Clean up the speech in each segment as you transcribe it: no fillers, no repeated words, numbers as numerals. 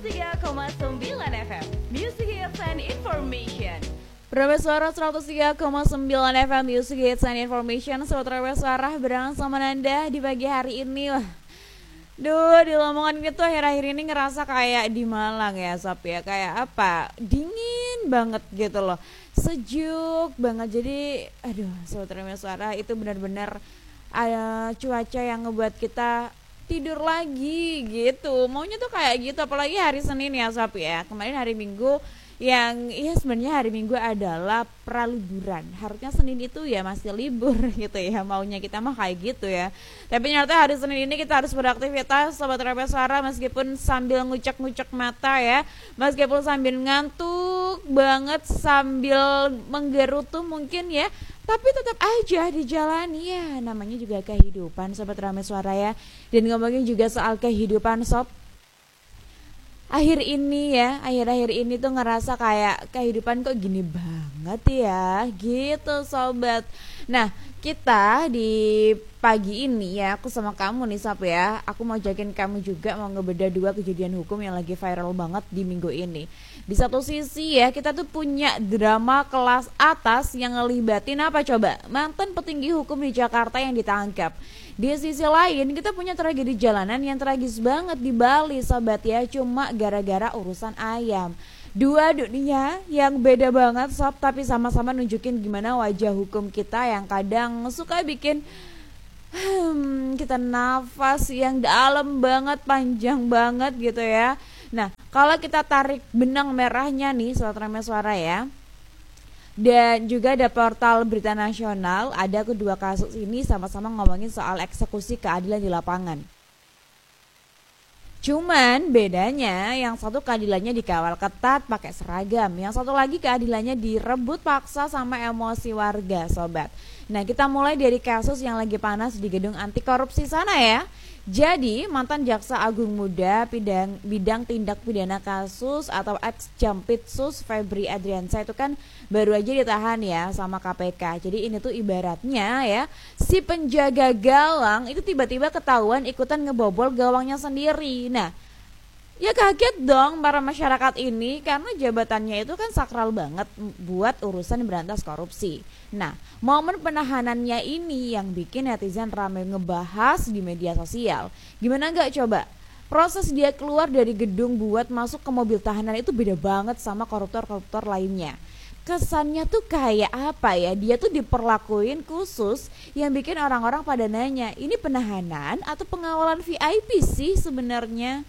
103,9 FM Music Hits and Information. Program Suara 103,9 FM Music Hits and Information. Sobat Program Suara bersama Nanda di pagi hari ini. Wah, di Lamongan gitu akhir-akhir ini ngerasa kayak di Malang ya Sob ya. Kayak apa, dingin banget gitu loh, sejuk banget. Jadi Sobat Program Suara, itu benar-benar ada cuaca yang ngebuat kita tidur lagi gitu. Maunya tuh kayak gitu, apalagi hari Senin ya Sob ya. Kemarin hari Minggu yang sebenarnya hari Minggu adalah praliburan. Harusnya Senin itu ya masih libur gitu ya. Maunya kita mah kayak gitu ya. Tapi ternyata hari Senin ini kita harus beraktivitas Sobat Radio Suara, meskipun sambil ngucek-ngucek mata ya. Meskipun sambil ngantuk banget, sambil menggerutu mungkin ya, tapi tetap aja dijalani ya. Namanya juga kehidupan Sobat Radio Suara ya. Dan ngomongin juga soal kehidupan Sob, akhir-akhir ini tuh ngerasa kayak kehidupan kok gini banget ya gitu Sobat. Nah, kita di pagi ini ya, aku sama kamu nih Sob ya, aku mau ajakin kamu juga mau ngebeda dua kejadian hukum yang lagi viral banget di minggu ini. Di satu sisi ya, kita tuh punya drama kelas atas yang ngelibatin apa coba? Mantan petinggi hukum di Jakarta yang ditangkap. Di sisi lain kita punya tragedi jalanan yang tragis banget di Bali Sobat ya, cuma gara-gara urusan ayam. Dua dunia yang beda banget Sob, tapi sama-sama nunjukin gimana wajah hukum kita yang kadang suka bikin kita nafas yang dalam banget, panjang banget gitu ya. Nah, kalau kita tarik benang merahnya nih Sobat Rame Suara ya, dan juga ada portal Berita Nasional, ada kedua kasus ini sama-sama ngomongin soal eksekusi keadilan di lapangan. Cuman bedanya yang satu keadilannya dikawal ketat pakai seragam, yang satu lagi keadilannya direbut paksa sama emosi warga Sobat. Nah, kita mulai dari kasus yang lagi panas di gedung anti korupsi sana ya. Jadi mantan Jaksa Agung Muda bidang tindak pidana kasus atau ex Jampitsus Febri Adriansyah itu kan baru aja ditahan ya sama KPK. Jadi ini tuh ibaratnya ya, si penjaga gawang itu tiba-tiba ketahuan ikutan ngebobol gawangnya sendiri. Nah, ya kaget dong para masyarakat ini, karena jabatannya itu kan sakral banget buat urusan berantas korupsi. Nah, momen penahanannya ini yang bikin netizen ramai ngebahas di media sosial. Gimana gak coba? Proses dia keluar dari gedung buat masuk ke mobil tahanan itu beda banget sama koruptor-koruptor lainnya. Kesannya tuh kayak apa ya, dia tuh diperlakuin khusus yang bikin orang-orang pada nanya, ini penahanan atau pengawalan VIP sih sebenarnya?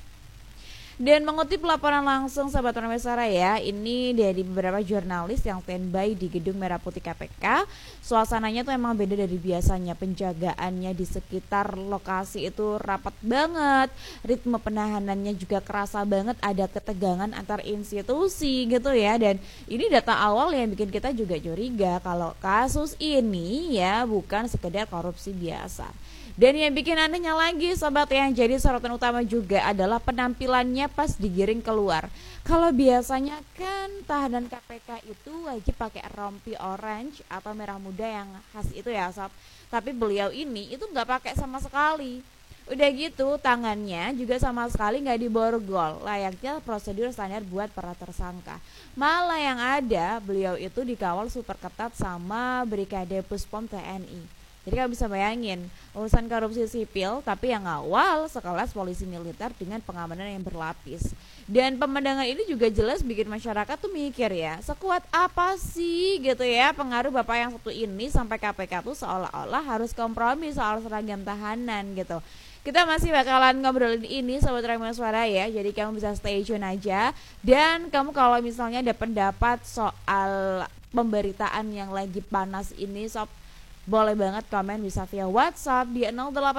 Dan mengutip laporan langsung Sahabat Pramesara ya, ini dari beberapa jurnalis yang standby di Gedung Merah Putih KPK. Suasananya tuh emang beda dari biasanya, penjagaannya di sekitar lokasi itu rapat banget, ritme penahanannya juga kerasa banget, ada ketegangan antar institusi gitu ya. Dan ini data awal yang bikin kita juga curiga kalau kasus ini ya bukan sekedar korupsi biasa. Dan yang bikin anehnya lagi Sobat, yang jadi sorotan utama juga adalah penampilannya pas digiring keluar. Kalau biasanya kan tahanan KPK itu wajib pakai rompi orange atau merah muda yang khas itu ya Sob. Tapi beliau ini itu nggak pakai sama sekali. Udah gitu tangannya juga sama sekali nggak diborgol, layaknya prosedur standar buat para tersangka. Malah yang ada beliau itu dikawal super ketat sama Brigade Puspom TNI. Jadi kamu bisa bayangin, urusan korupsi sipil tapi yang awal sekelas polisi militer dengan pengamanan yang berlapis. Dan pemandangan ini juga jelas bikin masyarakat tuh mikir ya, sekuat apa sih gitu ya pengaruh bapak yang satu ini sampai KPK tuh seolah-olah harus kompromi soal seragam tahanan gitu. Kita masih bakalan ngobrolin ini Sobat Radio Suara ya, jadi kamu bisa stay tune aja. Dan kamu kalau misalnya ada pendapat soal pemberitaan yang lagi panas ini Sob, boleh banget komen, bisa via WhatsApp di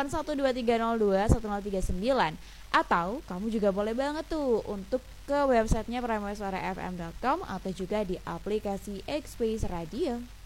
081230210339, atau kamu juga boleh banget tuh untuk ke websitenya pramusuarafm.com atau juga di aplikasi X-Space Radio.